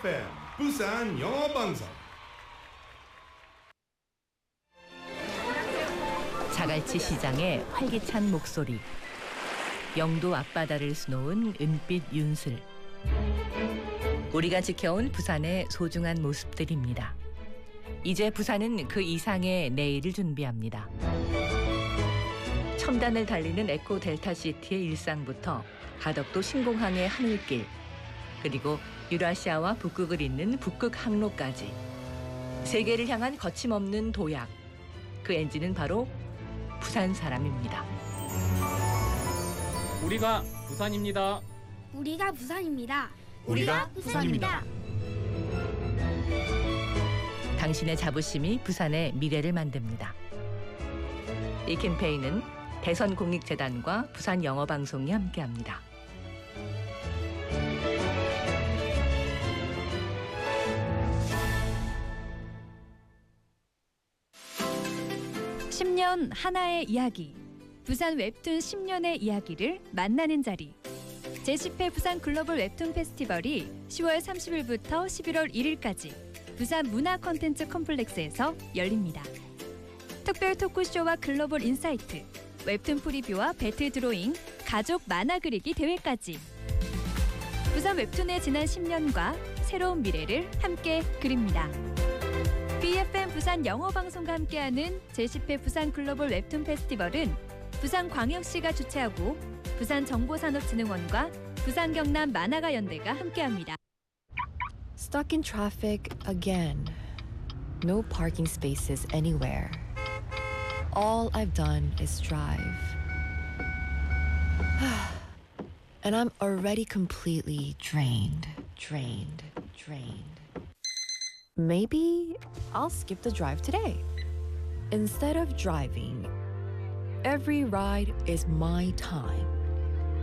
FM 부산 영어 방송. 자갈치 시장의 활기찬 목소리. 영도 앞바다를 수놓은 은빛 윤슬. 우리가 지켜온 부산의 소중한 모습들입니다. 이제 부산은 그 이상의 내일을 준비합니다. 첨단을 달리는 에코 델타시티의 일상부터 가덕도 신공항의 하늘길, 그리고 유라시아와 북극을 잇는 북극 항로까지 세계를 향한 거침없는 도약. 그 엔진은 바로 부산 사람입니다. 우리가 부산입니다. 우리가 부산입니다. 우리가 부산입니다. 당신의 자부심이 부산의 미래를 만듭니다. 이 캠페인은 대선공익재단과 부산영어방송이 함께합니다. (10년) 하나의 이야기. 부산 웹툰 10년의 이야기를 만나는 자리. 제10회 부산 글로벌 웹툰 페스티벌이 10월 30일부터 11월 1일까지 부산 문화 콘텐츠 컴플렉스에서 열립니다. 특별 토크쇼와 글로벌 인사이트, 웹툰 프리뷰와 배틀 드로잉, 가족 만화 그리기 대회까지. 부산 웹툰의 지난 10년과 새로운 미래를 함께 그립니다. BFM 부산 영어방송과 함께하는 제10회 부산 글로벌 웹툰 페스티벌은 부산광역시가 주최하고 부산정보산업진흥원과 부산경남 만화가 연대가 함께합니다. Stuck in traffic again. No parking spaces anywhere. All I've done is drive. And I'm already completely drained. Maybe I'll skip the drive today. Instead of driving, every ride is my time.